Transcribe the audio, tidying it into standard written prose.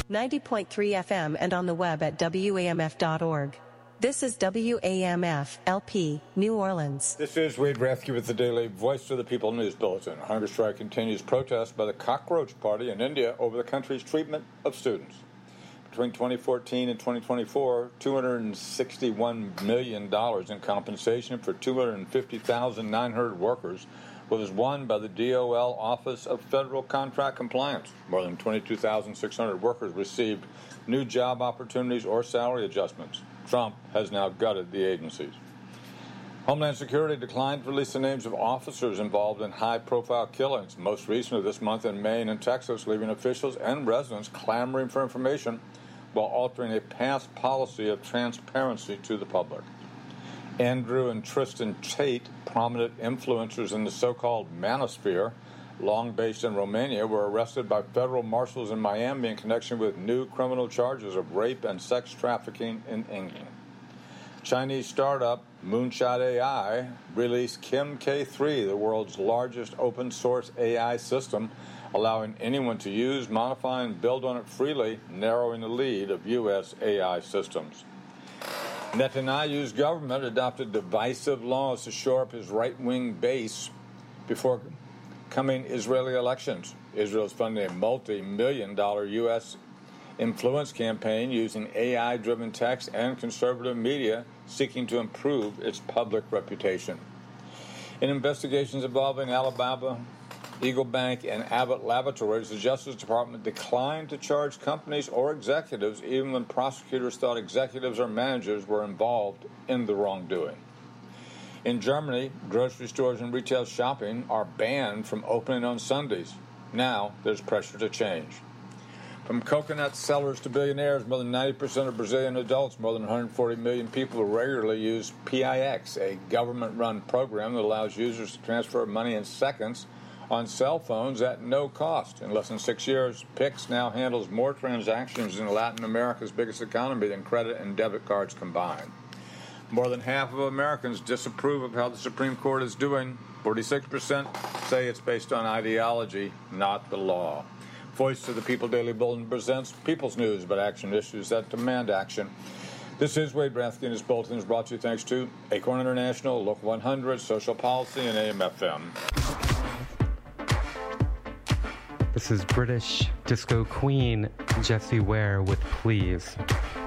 90.3 FM and on the web at WAMF.org. This is WAMF LP, New Orleans. This is Wade Rathke with the Daily Voice of the People News Bulletin. Hunger strike continues protest by the Cockroach Party in India over the country's treatment of students. Between 2014 and 2024, $261 million in compensation for 250,900 workers was won by the DOL Office of Federal Contract Compliance. More than 22,600 workers received new job opportunities or salary adjustments. Trump has now gutted the agencies. Homeland Security declined to release the names of officers involved in high-profile killings, most recently this month in Maine and Texas, leaving officials and residents clamoring for information while altering a past policy of transparency to the public. Andrew and Tristan Tate, prominent influencers in the so-called manosphere, long based in Romania, were arrested by federal marshals in Miami in connection with new criminal charges of rape and sex trafficking in England. Chinese startup Moonshot AI released Kim K3, the world's largest open-source AI system, allowing anyone to use, modify, and build on it freely, narrowing the lead of U.S. AI systems. Netanyahu's government adopted divisive laws to shore up his right-wing base before coming Israeli elections. Israel is funding a multi-million-dollar U.S. influence campaign using AI-driven text and conservative media seeking to improve its public reputation. In investigations involving Alibaba, Eagle Bank, and Abbott Laboratories, the Justice Department declined to charge companies or executives even when prosecutors thought executives or managers were involved in the wrongdoing. In Germany, grocery stores and retail shopping are banned from opening on Sundays. Now there's pressure to change. From coconut sellers to billionaires, more than 90% of Brazilian adults, more than 140 million people, regularly use PIX, a government-run program that allows users to transfer money in seconds on cell phones at no cost. In less than 6 years, Pix now handles more transactions in Latin America's biggest economy than credit and debit cards combined. More than half of Americans disapprove of how the Supreme Court is doing. 46% say it's based on ideology, not the law. Voice of the People Daily Bulletin presents People's News about action issues that demand action. This is Wade Rathke, and his bulletin is brought to you thanks to Acorn International, Local 100, Social Policy, and AM/FM. This is British disco queen Jessie Ware with Please.